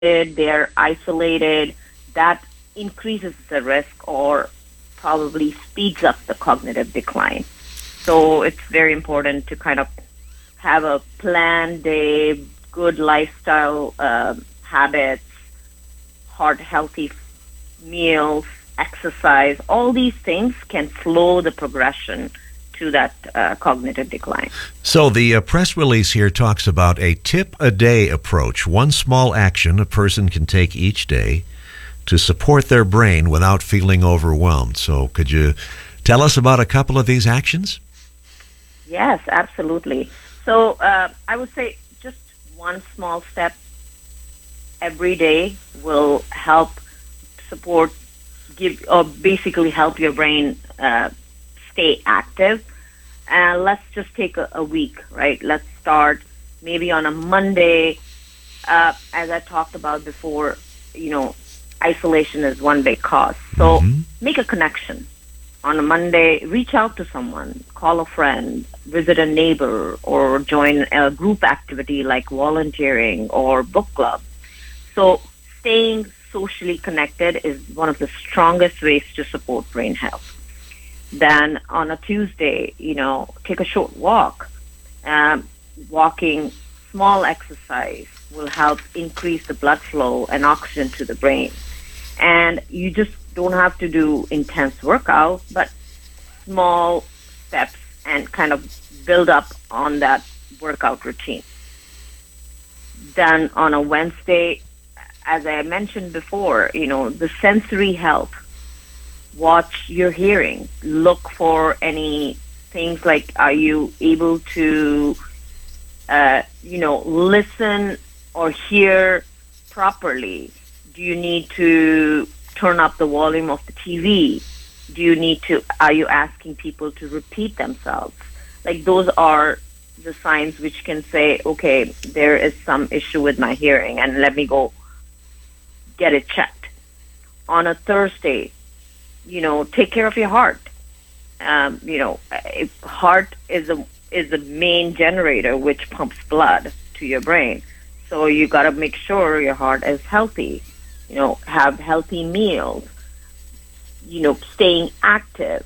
they're isolated, that increases the risk or probably speeds up the cognitive decline. So it's very important to kind of have a planned day, good lifestyle habits, heart healthy meals, exercise. All these things can slow the progression to that cognitive decline. So the press release here talks about a tip-a-day approach, one small action a person can take each day to support their brain without feeling overwhelmed. So could you tell us about a couple of these actions? Yes, absolutely. So I would say just one small step every day will help support, give, or basically help your brain stay active. And let's just take a week, right? Let's start maybe on a Monday. As I talked about before, isolation is one big cause. So make a connection. On a Monday, reach out to someone, call a friend, visit a neighbor, or join a group activity like volunteering or book club. So staying socially connected is one of the strongest ways to support brain health. Then on a Tuesday, take a short walk. Walking, small exercise will help increase the blood flow and oxygen to the brain. And you just don't have to do intense workout, but small steps and kind of build up on that workout routine. Then on a Wednesday, as I mentioned before, the sensory health. Watch your hearing. Look for any things like, are you able to, listen or hear properly? Do you need to turn up the volume of the TV? Are you asking people to repeat themselves? Like, those are the signs which can say, okay, there is some issue with my hearing and let me go get it checked. On a Thursday, take care of your heart. Heart is the main generator which pumps blood to your brain. So you got to make sure your heart is healthy. Have healthy meals. Staying active,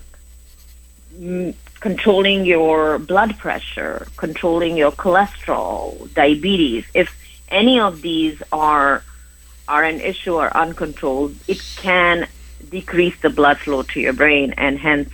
controlling your blood pressure, controlling your cholesterol, diabetes. If any of these are an issue or uncontrolled, it can decrease the blood flow to your brain and hence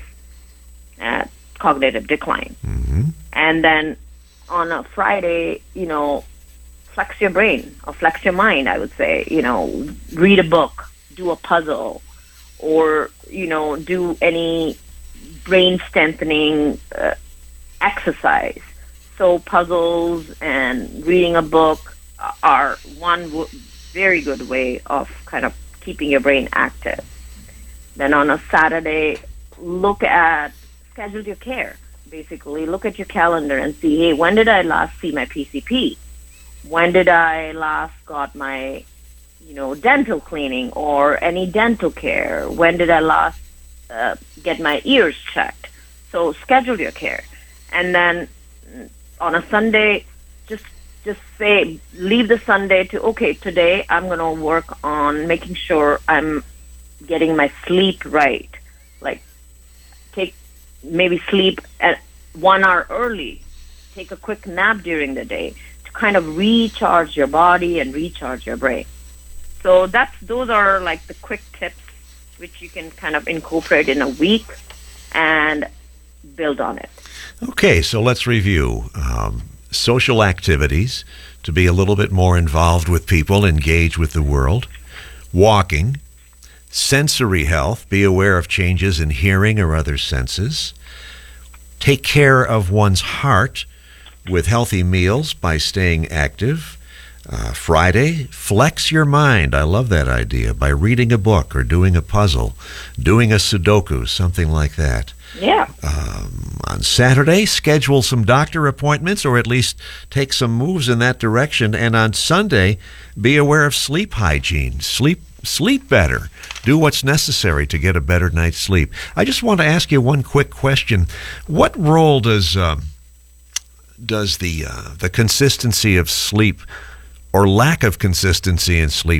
cognitive decline. And then on a Friday, flex your brain or flex your mind, I would say. Read a book, do a puzzle, or, do any brain strengthening exercise. So puzzles and reading a book are one very good way of kind of keeping your brain active. Then on a Saturday, schedule your care. Basically, look at your calendar and see, hey, when did I last see my PCP? When did I last got my, dental cleaning or any dental care? When did I last get my ears checked? So schedule your care. And then on a Sunday, just say, leave the Sunday to, okay, today I'm going to work on making sure I'm getting my sleep right. Like, maybe sleep at 1 hour early. Take a quick nap during the day to kind of recharge your body and recharge your brain. So those are like the quick tips which you can kind of incorporate in a week and build on it. Okay, so let's review. Social activities, to be a little bit more involved with people, engage with the world. Walking. Sensory health, be aware of changes in hearing or other senses. Take care of one's heart with healthy meals by staying active. Friday, flex your mind. I love that idea. By reading a book or doing a puzzle, doing a Sudoku, something like that. Yeah. On Saturday, schedule some doctor appointments or at least take some moves in that direction. And on Sunday, be aware of sleep hygiene. Sleep better. Do what's necessary to get a better night's sleep. I just want to ask you one quick question. What role does the consistency of sleep or lack of consistency in sleep